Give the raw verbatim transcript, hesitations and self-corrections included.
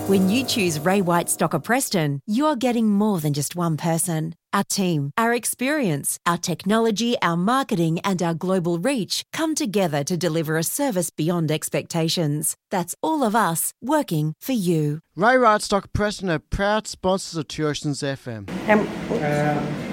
When you choose Ray White Stocker Preston, you're getting more than just one person. Our team, our experience, our technology, our marketing and our global reach come together to deliver a service beyond expectations. That's all of us working for you. Ray White Stocker Preston are proud sponsors of Two Oceans F M. Um,